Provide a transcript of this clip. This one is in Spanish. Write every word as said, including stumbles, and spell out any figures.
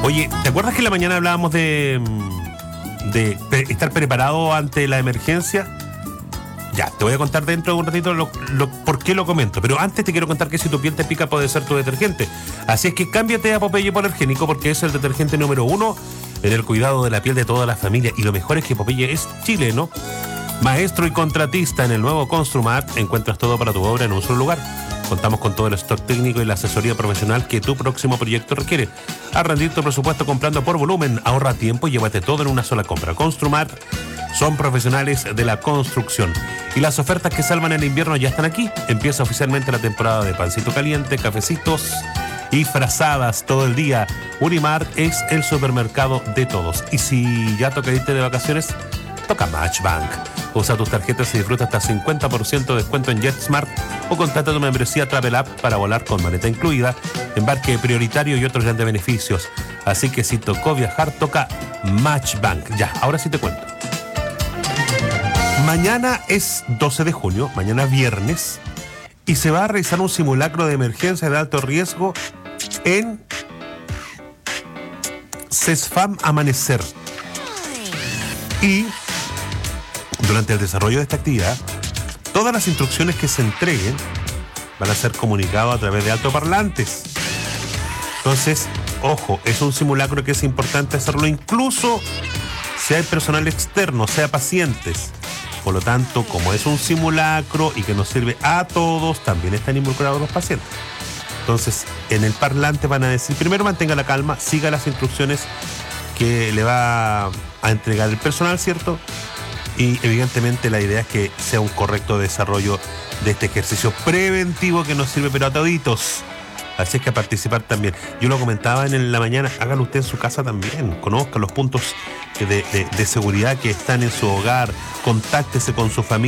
Oye, ¿te acuerdas que en la mañana hablábamos de, de pre- estar preparado ante la emergencia? Ya, te voy a contar dentro de un ratito lo, lo, por qué lo comento. Pero antes te quiero contar que si tu piel te pica puede ser tu detergente. Así es que cámbiate a Popeye Hipoalergénico porque es el detergente número uno en el cuidado de la piel de toda la familia. Y lo mejor es que Popeye es chileno. Maestro y contratista en el nuevo Construmat, encuentras todo para tu obra en un solo lugar. Contamos con todo el stock técnico y la asesoría profesional que tu próximo proyecto requiere. A rendir tu presupuesto comprando por volumen, ahorra tiempo y llévate todo en una sola compra. Construmat son profesionales de la construcción. Y las ofertas que salvan el invierno ya están aquí. Empieza oficialmente la temporada de pancito caliente, cafecitos y frazadas todo el día. Unimart es el supermercado de todos. Y si ya toca irte de vacaciones, toca Matchbank. Usa tus tarjetas y disfruta hasta cincuenta por ciento de descuento en JetSmart o contrata tu membresía Travel App para volar con maleta incluida, embarque prioritario y otros grandes beneficios. Así que si tocó viajar, toca Matchbank. Ya, ahora sí te cuento. Mañana es doce de junio, mañana viernes, y se va a realizar un simulacro de emergencia de alto riesgo en CESFAM Amanecer. Y durante el desarrollo de esta actividad, todas las instrucciones que se entreguen van a ser comunicadas a través de altoparlantes. Entonces, ojo, es un simulacro que es importante hacerlo incluso si hay personal externo, sea pacientes. Por lo tanto, como es un simulacro y que nos sirve a todos, también están involucrados los pacientes. Entonces, en el parlante van a decir, primero mantenga la calma, siga las instrucciones que le va a entregar el personal, ¿cierto? Y evidentemente la idea es que sea un correcto desarrollo de este ejercicio preventivo que nos sirve pero a toditos. Así es que a participar también. Yo lo comentaba en la mañana, hágalo usted en su casa también. Conozca los puntos de, de, de seguridad que están en su hogar, contáctese con su familia.